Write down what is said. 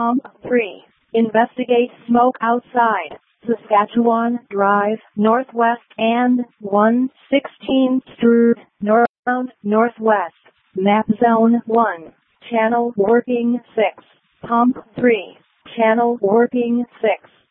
Pump 3. Investigate smoke outside Saskatchewan Drive Northwest and 116th Street Northwest. Map Zone 1. Channel working 6. Pump 3. Channel working 6.